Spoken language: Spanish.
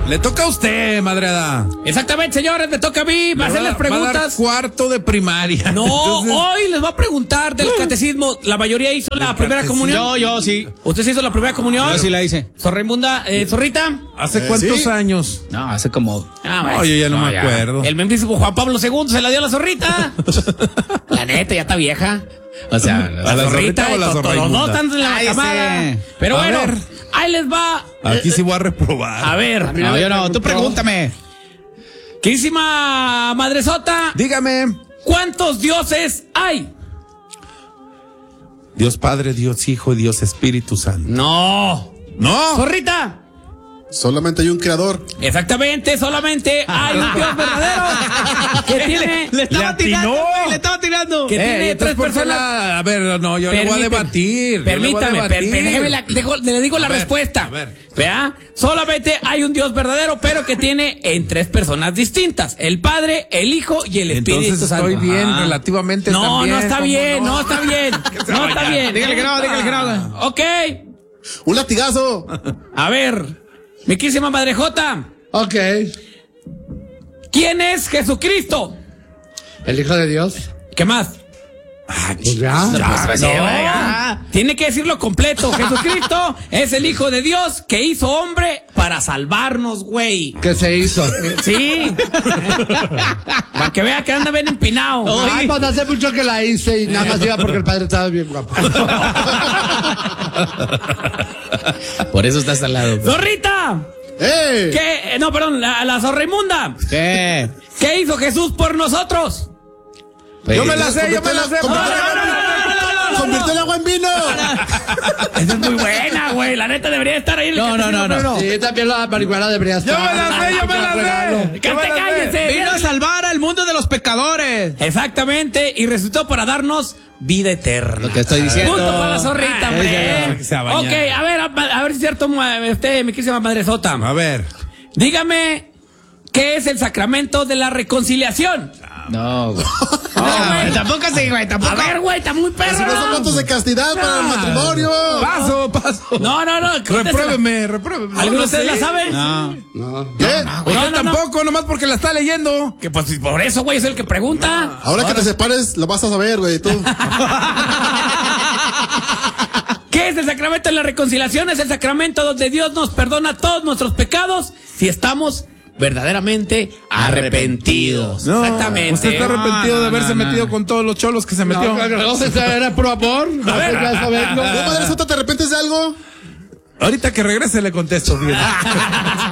Le toca a usted, madreada. Exactamente, señores, me toca a mí hacerles preguntas. Va a dar cuarto de primaria. No, entonces, hoy les voy a preguntar del catecismo. La mayoría hizo la primera comunión. Yo sí. ¿Usted se hizo la primera comunión? Yo sí la hice. Zorrimunda, Zorrita. ¿Hace cuántos años? No, hace como... No, yo ya no me acuerdo. El mismo Juan Pablo II se la dio a la Zorrita. La neta, ya está vieja. O sea, a la Zorrita o a la Zorrimunda. Los dos están en la camada. Pero bueno, ahí les va. Aquí sí voy a reprobar. A ver. No, yo no, tú pregúntame. Querísima madresota. Dígame. ¿Cuántos dioses hay? Dios Padre, Dios Hijo y Dios Espíritu Santo. No. No. Zorrita. Solamente hay un creador. Exactamente, solamente hay un Dios verdadero que tiene... Le estaba tirando. Que tiene tres personas. A ver, no, yo le voy a debatir. Permítame, déjeme le digo la respuesta. A ver. ¿Vea? Solamente hay un Dios verdadero, pero que tiene en tres personas distintas: el Padre, el Hijo y el Espíritu Entonces Santo. estoy bien, relativamente. No, no está bien, no está bien. No está bien. Dígale que no. Ok. Un latigazo. A ver, mi querísima madrejota. Ok. ¿Quién es Jesucristo? ¿El Hijo de Dios? ¿Qué más? Pues ya. Tiene que decirlo completo. Jesucristo es el Hijo de Dios que hizo hombre para salvarnos, güey. ¿Qué se hizo? Sí. Para que vea que anda bien empinado. Ay, pues hace mucho que la hice y nada más iba porque el padre estaba bien guapo. Por eso estás al lado. ¡Zorrita! ¿Qué? No, perdón, la Zorrimunda. ¿Qué? ¿Qué hizo Jesús por nosotros? Yo me la sé. Convirtió el agua en vino. Esa es muy buena, güey. La neta debería estar ahí en el catecismo, No. Sí, también la marihuana debería estar. Yo me la sé. ¡Cállese! Vino a salvar al mundo de los pecadores. Exactamente, y resucitó para darnos vida eterna. Lo que estoy diciendo. Punto para la Zorrita, hombre. Ok, a ver si es cierto, mi querida madresota. A ver. Dígame, ¿qué es el sacramento de la reconciliación? No, güey. güey. Tampoco sí, güey. Tampoco. A ver, güey, está muy perro. Si no son votos de castidad para el matrimonio. Paso. No. Repruébeme. ¿Algunos de ustedes la saben? No. ¿Qué? Usted tampoco, nomás porque la está leyendo. Que pues por eso, güey, es el que pregunta. Ahora que te separes, lo vas a saber, güey, tú. ¿Qué es el sacramento de la reconciliación? Es el sacramento donde Dios nos perdona todos nuestros pecados si estamos verdaderamente arrepentidos. No, exactamente. Usted está arrepentido de haberse metido con todos los cholos que se metió. No, era pro amor. A ver. ¿No, madresota, te arrepientes de algo? Ahorita que regrese le contesto bien.